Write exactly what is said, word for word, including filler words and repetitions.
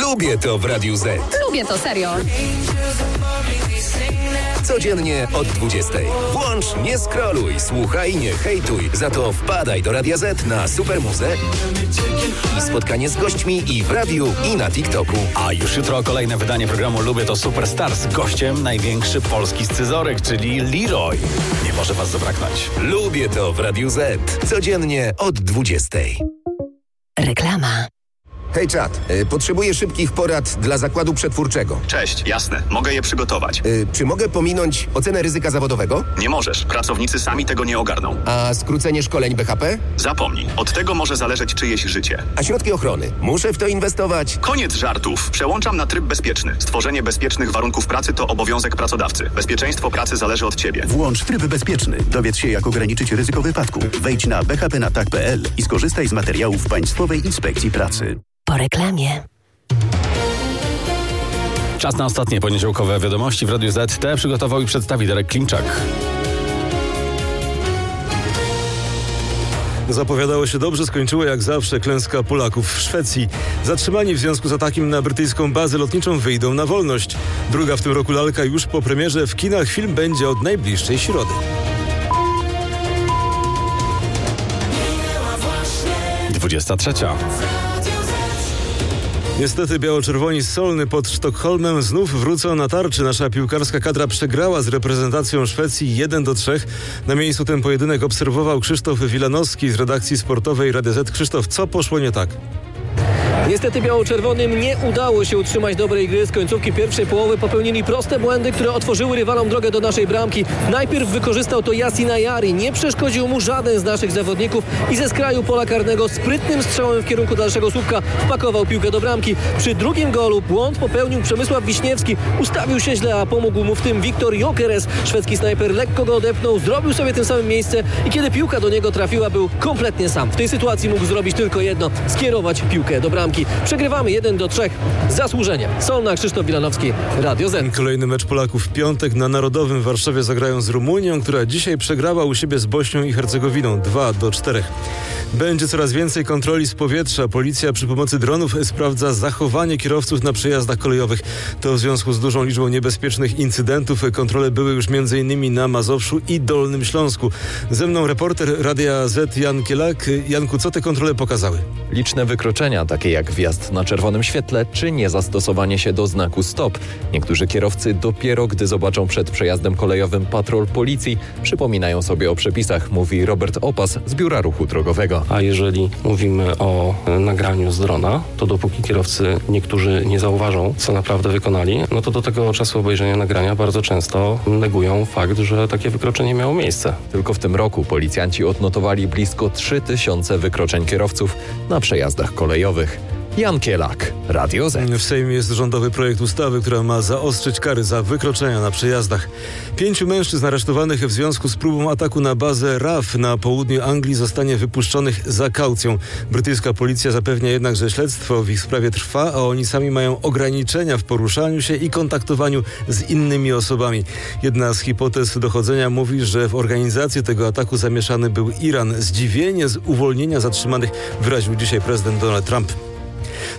Lubię to w Radiu Z. Lubię to, serio. Codziennie od dwudziestej. Włącz, nie scrolluj, słuchaj, nie hejtuj. Za to wpadaj do Radia Z na Supermuzę i spotkanie z gośćmi i w radiu, i na TikToku. A już jutro kolejne wydanie programu Lubię to Superstars. Gościem największy polski scyzoryk, czyli Leroy. Nie może was zabraknąć. Lubię to w Radiu Z. Codziennie od dwudziestej. Reklama. Hej czat, y, potrzebuję szybkich porad dla zakładu przetwórczego. Cześć, jasne, mogę je przygotować. Y, czy mogę pominąć ocenę ryzyka zawodowego? Nie możesz, pracownicy sami tego nie ogarną. A skrócenie szkoleń B H P? Zapomnij, od tego może zależeć czyjeś życie. A środki ochrony? Muszę w to inwestować? Koniec żartów, przełączam na tryb bezpieczny. Stworzenie bezpiecznych warunków pracy to obowiązek pracodawcy. Bezpieczeństwo pracy zależy od ciebie. Włącz tryb bezpieczny. Dowiedz się, jak ograniczyć ryzyko wypadku. Wejdź na b h p na tak kropka p l i skorzystaj z materiałów Państwowej Inspekcji Pracy. Po reklamie. Czas na ostatnie poniedziałkowe wiadomości w Radiu Z. Te przygotował i przedstawi Darek Klimczak. Zapowiadało się dobrze, skończyło jak zawsze klęska Polaków w Szwecji. Zatrzymani w związku z atakiem na brytyjską bazę lotniczą wyjdą na wolność. Druga w tym roku lalka już po premierze w kinach. Film będzie od najbliższej środy. dwudziesta trzecia. Niestety biało-czerwoni z Solny pod Sztokholmem znów wrócą na tarczy. Nasza piłkarska kadra przegrała z reprezentacją Szwecji jeden do trzech. Na miejscu ten pojedynek obserwował Krzysztof Wilanowski z redakcji sportowej Radia Z. Krzysztof, co poszło nie tak? Niestety biało-czerwonym nie udało się utrzymać dobrej gry. Z końcówki pierwszej połowy popełnili proste błędy, które otworzyły rywalom drogę do naszej bramki. Najpierw wykorzystał to Yasin Ayari. Nie przeszkodził mu żaden z naszych zawodników i ze skraju pola karnego sprytnym strzałem w kierunku dalszego słupka wpakował piłkę do bramki. Przy drugim golu błąd popełnił Przemysław Wiśniewski. Ustawił się źle, a pomógł mu w tym Wiktor Gyökeres. Szwedzki snajper lekko go odepnął, zrobił sobie tym samym miejsce i kiedy piłka do niego trafiła, był kompletnie sam. W tej sytuacji mógł zrobić tylko jedno: skierować piłkę do bramki. Przegrywamy jeden do trzech. Zasłużenie. Solna, Krzysztof Wilanowski, Radio Z. Kolejny mecz Polaków w piątek na Narodowym w Warszawie zagrają z Rumunią, która dzisiaj przegrała u siebie z Bośnią i Hercegowiną dwa do czterech. Będzie coraz więcej kontroli z powietrza. Policja przy pomocy dronów sprawdza zachowanie kierowców na przejazdach kolejowych. To w związku z dużą liczbą niebezpiecznych incydentów. Kontrole były już między innymi na Mazowszu i Dolnym Śląsku. Ze mną reporter Radia Z Jan Kielak. Janku, co te kontrole pokazały? Liczne wykroczenia, takie jak wjazd na czerwonym świetle, czy niezastosowanie się do znaku stop. Niektórzy kierowcy dopiero gdy zobaczą przed przejazdem kolejowym patrol policji, przypominają sobie o przepisach, mówi Robert Opas z Biura Ruchu Drogowego. A jeżeli mówimy o nagraniu z drona, to dopóki kierowcy niektórzy nie zauważą, co naprawdę wykonali, no to do tego czasu obejrzenia nagrania bardzo często negują fakt, że takie wykroczenie miało miejsce. Tylko w tym roku policjanci odnotowali blisko trzy tysiące wykroczeń kierowców na przejazdach kolejowych. Jan Kielak, Radio Z. W Sejmie jest rządowy projekt ustawy, która ma zaostrzyć kary za wykroczenia na przejazdach. Pięciu mężczyzn aresztowanych w związku z próbą ataku na bazę R A F na południu Anglii zostanie wypuszczonych za kaucją. Brytyjska policja zapewnia jednak, że śledztwo w ich sprawie trwa, a oni sami mają ograniczenia w poruszaniu się i kontaktowaniu z innymi osobami. Jedna z hipotez dochodzenia mówi, że w organizacji tego ataku zamieszany był Iran. Zdziwienie z uwolnienia zatrzymanych wyraził dzisiaj prezydent Donald Trump.